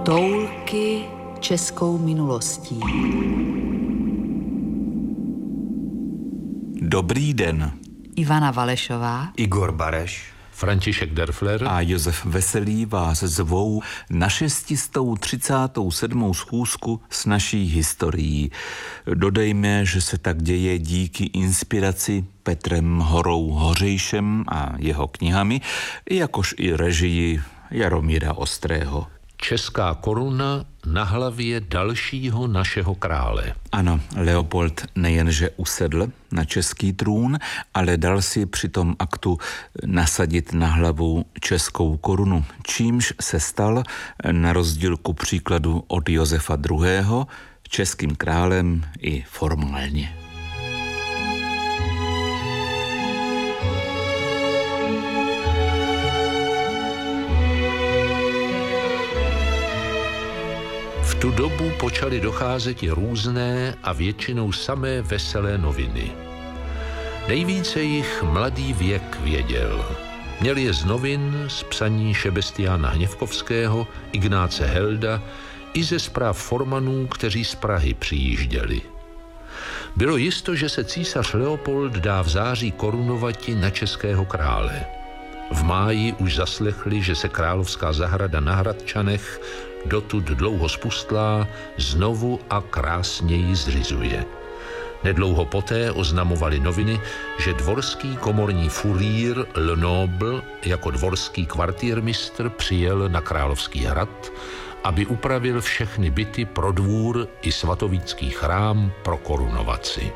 Toulky českou minulostí. Dobrý den. Ivana Valešová, Igor Bareš, František Derfler a Josef Veselý vás zvou na 637. schůzku s naší historií. Dodejme, že se tak děje díky inspiraci Petrem Horou Hořejšem a jeho knihami, jakož i režii Jaromíra Ostrého. Česká koruna na hlavě dalšího našeho krále. Ano, Leopold nejenže usedl na český trůn, ale dal si při tom aktu nasadit na hlavu českou korunu, čímž se stal, na rozdíl ku příkladu od Josefa II., českým králem i formálně. V tu dobu počaly docházet i různé a většinou samé veselé noviny. Nejvíce jich Mladý věk věděl. Měli je z novin, z psaní Šebestiána Hněvkovského, Ignáce Helda i ze zpráv formanů, kteří z Prahy přijížděli. Bylo jisto, že se císař Leopold dá v září korunovati na českého krále. V máji už zaslechli, že se královská zahrada na Hradčanech, dotud dlouho spustlá, znovu a krásněji zřizuje. Nedlouho poté oznamovali noviny, že dvorský komorní furýr Le Noble jako dvorský kvartírmistr přijel na Královský hrad, aby upravil všechny byty pro dvůr i svatovícký chrám pro korunovaci.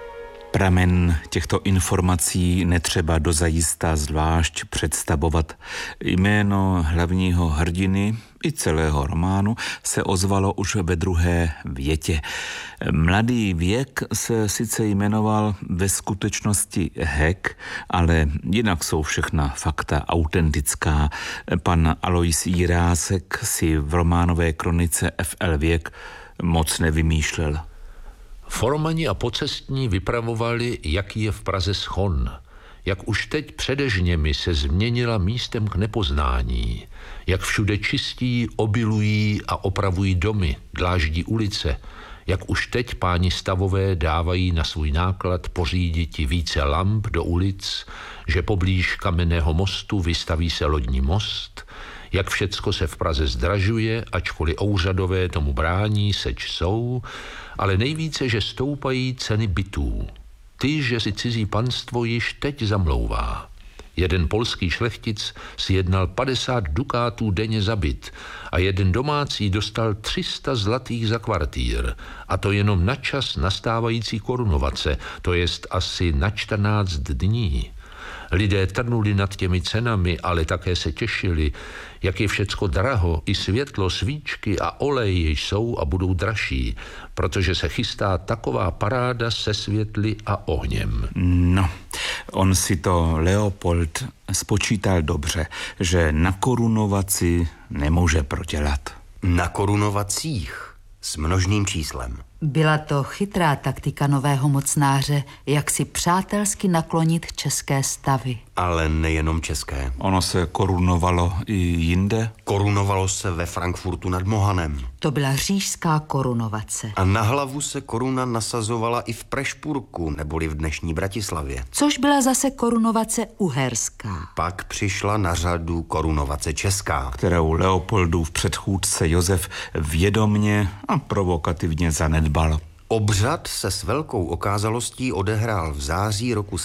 Pramen těchto informací netřeba dozajista zvlášť představovat. Jméno hlavního hrdiny i celého románu se ozvalo už ve druhé větě. Mladý věk se sice jmenoval ve skutečnosti Hek, ale jinak jsou všechna fakta autentická. Pan Alois Jirásek si v románové kronice F.L. Věk moc nevymýšlel. Formani a pocestní vypravovali, jaký je v Praze schon, jak už teď přede Žněmi se změnila místem k nepoznání, jak všude čistí, obilují a opravují domy, dláždí ulice, jak už teď páni stavové dávají na svůj náklad poříditi více lamp do ulic, že poblíž Kamenného mostu vystaví se lodní most, jak všecko se v Praze zdražuje, ačkoliv úřadové tomu brání, seč jsou, ale nejvíce, že stoupají ceny bytů. Ty, že si cizí panstvo již teď zamlouvá. Jeden polský šlechtic si jednal 50 dukátů denně za byt a jeden domácí dostal 300 zlatých za kvartýr, a to jenom na čas nastávající korunovace, to jest asi na 14 dní. Lidé trnuli nad těmi cenami, ale také se těšili, jak je všecko draho, i světlo, svíčky a olej jsou a budou dražší, protože se chystá taková paráda se světly a ohněm. No, on si to Leopold spočítal dobře, že na korunovaci nemůže prodělat. Na korunovacích s množným číslem. byla to chytrá taktika nového mocnáře, jak si přátelsky naklonit české stavy. Ale nejenom české. Ono se korunovalo i jinde? Korunovalo se ve Frankfurtu nad Mohanem. To byla říšská korunovace. A na hlavu se koruna nasazovala i v Prešpurku, neboli v dnešní Bratislavě. Což byla zase korunovace uherská. Pak přišla na řadu korunovace česká, kterou Leopoldův předchůdce Josef vědomně a provokativně zanedbal. Obřad se s velkou okázalostí odehrál v září roku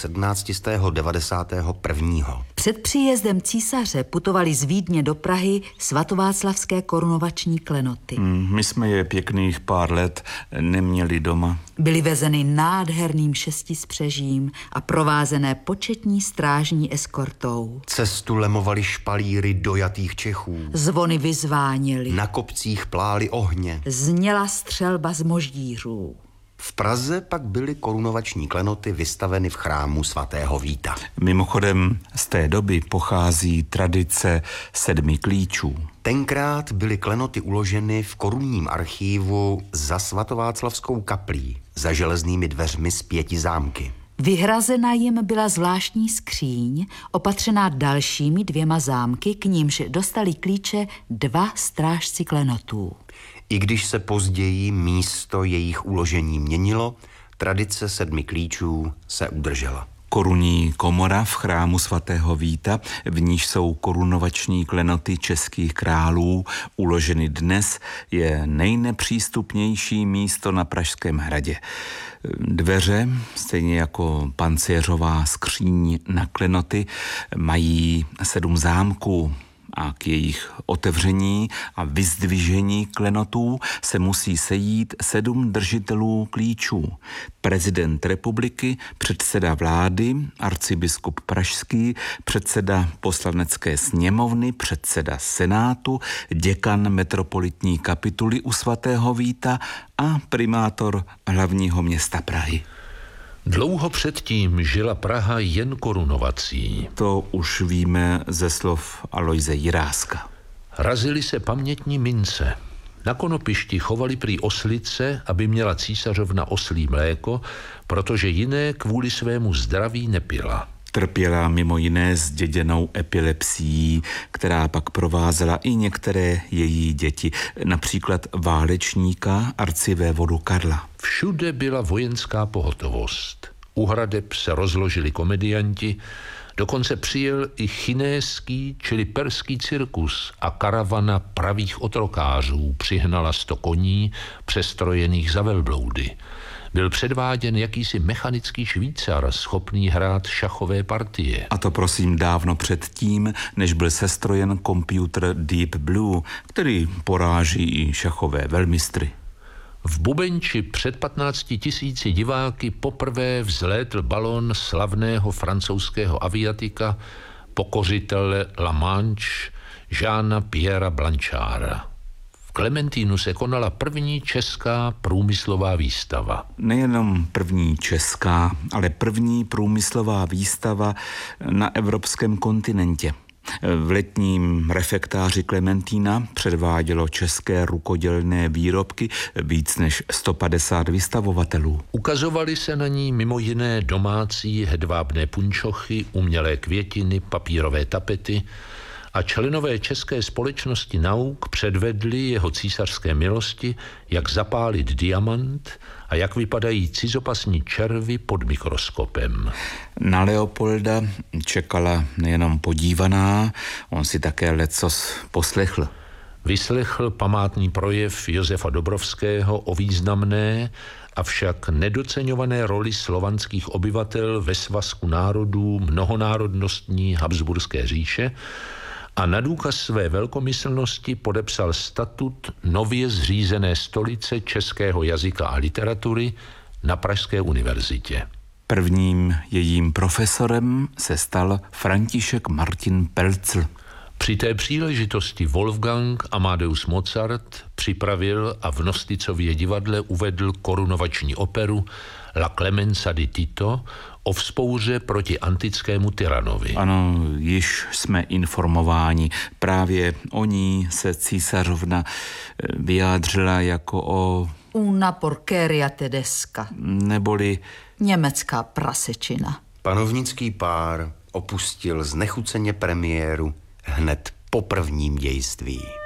1791. Před příjezdem císaře putovali z Vídně do Prahy svatováclavské korunovační klenoty. My jsme je pěkných pár let neměli doma. Byly vezeny nádherným šestispřežím a provázené početní strážní eskortou. Cestu lemovali špalíry dojatých Čechů. Zvony vyzváněly. Na kopcích plály ohně. Zněla střelba z moždířů. V Praze pak byly korunovační klenoty vystaveny v chrámu svatého Víta. Mimochodem z té doby pochází tradice 7 klíčů. Tenkrát byly klenoty uloženy v korunním archívu za svatováclavskou kaplí, za železnými dveřmi s 5 zámky. Vyhrazena jim byla zvláštní skříň, opatřená dalšími 2 zámky, k nímž dostali klíče 2 strážci klenotů. I když se později místo jejich uložení měnilo, tradice 7 klíčů se udržela. Korunní komora v chrámu svatého Víta, v níž jsou korunovační klenoty českých králů uloženy dnes, je nejnepřístupnější místo na Pražském hradě. Dveře, stejně jako pancéřová skříň na klenoty, mají 7 zámků a k jejich otevření a vyzdvižení klenotů se musí sejít 7 držitelů klíčů. Prezident republiky, předseda vlády, arcibiskup pražský, předseda poslanecké sněmovny, předseda senátu, děkan metropolitní kapituly u svatého Víta a primátor hlavního města Prahy. Dlouho předtím žila Praha jen korunovací. To už víme ze slov Alojze Jiráska. Razily se pamětní mince. Na konopišti chovali prý oslice, aby měla císařovna oslí mléko, protože jiné kvůli svému zdraví nepila. Trpěla mimo jiné zděděnou epilepsií, která pak provázela i některé její děti, například válečníka arcivévodu Karla. Všude byla vojenská pohotovost. U hradeb se rozložili komedianti, dokonce přijel i chinéský, čili perský cirkus a karavana pravých otrokářů přihnala 100 koní přestrojených za velbloudy. Byl předváděn jakýsi mechanický Švýcar, schopný hrát šachové partie. A to prosím dávno předtím, než byl sestrojen počítač Deep Blue, který poráží i šachové velmistry. V Bubenči před 15 000 diváky poprvé vzlétl balon slavného francouzského aviatika, pokořitele La Manche, Jeana Pierra Blancharda. V Klementínu se konala první česká průmyslová výstava. Nejenom první česká, ale první průmyslová výstava na evropském kontinentě. V letním refektáři Klementína předvádělo české rukodělné výrobky víc než 150 vystavovatelů. Ukazovaly se na ní mimo jiné domácí hedvábné punčochy, umělé květiny, papírové tapety a členové České společnosti nauk předvedli jeho císařské milosti, jak zapálit diamant a jak vypadají cizopasní červy pod mikroskopem. Na Leopolda čekala nejenom podívaná, on si také lecos poslechl. Vyslechl památný projev Josefa Dobrovského o významné, avšak nedoceňované roli slovanských obyvatel ve svazku národů mnohonárodnostní Habsburské říše a na důkaz své velkomyslnosti podepsal statut nově zřízené stolice českého jazyka a literatury na Pražské univerzitě. Prvním jejím profesorem se stal František Martin Pelcl. Při té příležitosti Wolfgang Amadeus Mozart připravil a v Nosticově divadle uvedl korunovační operu La Clemenza di Tito o vzpouře proti antickému tyranovi. Ano, již jsme informováni. Právě o ní se císařovna vyjádřila jako o Una porqueria tedesca. Neboli Německá prasečina. Panovnický pár opustil znechuceně premiéru hned po prvním dějství.